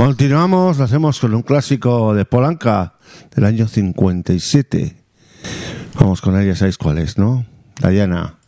Continuamos, lo hacemos con un clásico de Paul Anka del año 57. Vamos con él, ya sabéis cuál es, ¿no? Diana.